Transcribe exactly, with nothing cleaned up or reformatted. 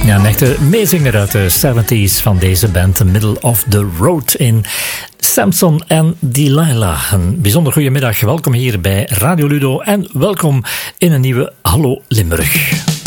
Ja, een echte meezinger uit de zeventig van deze band, The Middle of the Road in Samson en Delilah. Een bijzonder goede middag, welkom hier bij Radio Ludo en welkom in een nieuwe Hallo Limburg.